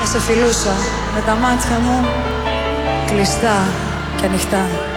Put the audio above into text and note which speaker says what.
Speaker 1: σε φιλούσα με τα μάτια μου κλειστά και ανοιχτά.